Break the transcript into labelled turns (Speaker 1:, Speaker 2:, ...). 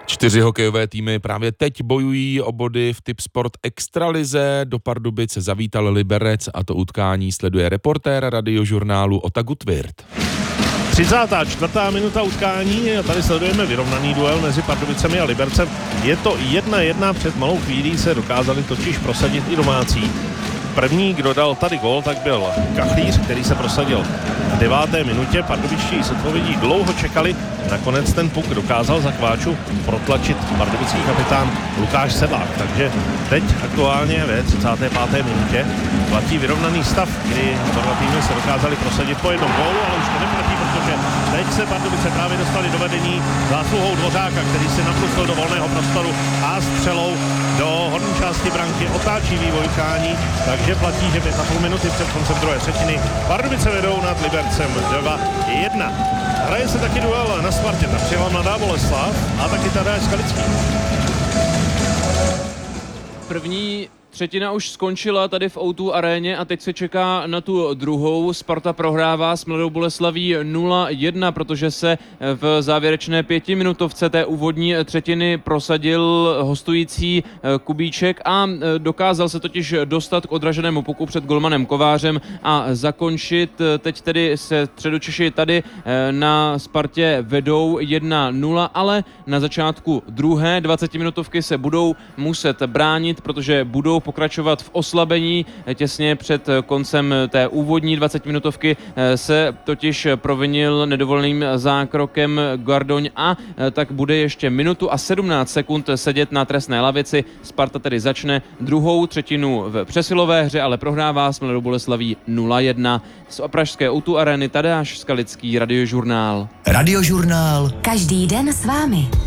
Speaker 1: 4 hokejové týmy právě teď bojují o body v Tipsport Extralize. Do Pardubic zavítal Liberec a to utkání sleduje reportér Radiožurnálu Ota Gutwirth.
Speaker 2: 34. minuta utkání a tady sledujeme vyrovnaný duel mezi Pardubicemi a Libercem. Je to 1-1, před malou chvílí se dokázali totiž prosadit i domácí. První, kdo dal tady gól, tak byl Kachlíř, který se prosadil v 9. minutě. Pardubičtí s odpovědí dlouho čekali. Nakonec ten puk dokázal za Kváču protlačit pardubický kapitán Lukáš Sedlák. Takže teď aktuálně ve 35. minutě platí vyrovnaný stav, kdy oba týmy se dokázali prosadit po jednom gólu, ale už to neplatí, protože teď se Pardubice právě dostali do vedení zásluhou Dvořáka, který si napustil do volného prostoru a střelou do horní části branky otáčí vývoj utkání, takže platí, že 5,5 minuty před koncem druhé třetiny Pardubice vedou nad Libercem 2-1. Hraje se taky duel na Spartě, tam přijela Mladá Boleslav a taky Tadeáš Skalický.
Speaker 3: První třetina už skončila tady v O2 aréně a teď se čeká na tu druhou. Sparta prohrává s Mladou Boleslaví 0-1, protože se v závěrečné 5minutovce té úvodní třetiny prosadil hostující Kubíček a dokázal se totiž dostat k odraženému puku před golmanem Kovářem a zakončit. Teď tedy se Středočeši tady na Spartě vedou 1-0, ale na začátku druhé 20minutovky se budou muset bránit, protože budou pokračovat v oslabení. Těsně před koncem té úvodní 20minutovky se totiž provinil nedovoleným zákrokem Gardoň a tak bude ještě minutu a 17 sekund sedět na trestné lavici. Sparta tedy začne druhou třetinu v přesilové hře, ale prohrává s Mladou Boleslaví 0-1. Z pražské O2 arény Tadeáš Skalický, Radiožurnál.
Speaker 4: Radiožurnál.
Speaker 5: Každý den s vámi.